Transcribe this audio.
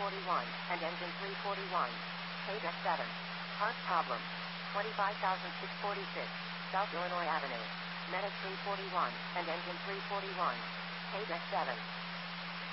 341 and engine 341. KDEC 7. Part problem. 25646 South Illinois Avenue. Medic 341 and engine 341. KDEC 7.